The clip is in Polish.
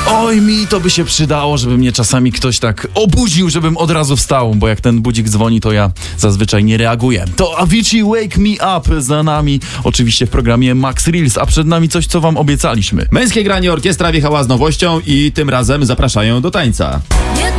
Oj, mi to by się przydało, żeby mnie czasami ktoś tak obudził, żebym od razu wstał, bo jak ten budzik dzwoni, to ja zazwyczaj nie reaguję. To Avicii Wake Me Up za nami, oczywiście w programie Max Reels, a przed nami coś, co wam obiecaliśmy. Męskie granie, orkiestra wjechała z nowością i tym razem zapraszają do tańca.